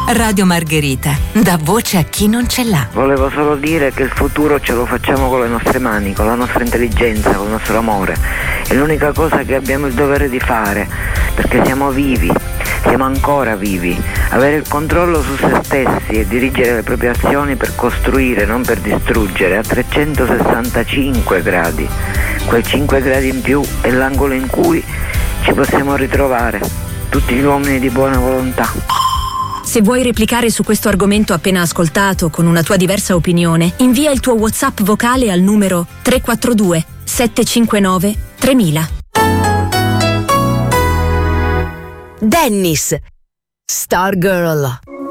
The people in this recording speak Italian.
Radio Margherita, dà voce a chi non ce l'ha. Volevo solo dire che il futuro ce lo facciamo con le nostre mani, con la nostra intelligenza, con il nostro amore. È l'unica cosa che abbiamo il dovere di fare, perché siamo vivi, siamo ancora vivi. Avere il controllo su se stessi e dirigere le proprie azioni per costruire, non per distruggere, a 365 gradi. Quei 5 gradi in più è l'angolo in cui ci possiamo ritrovare, tutti gli uomini di buona volontà. Se vuoi replicare su questo argomento appena ascoltato con una tua diversa opinione, invia il tuo WhatsApp vocale al numero 342 759 3000. Dennis, Stargirl.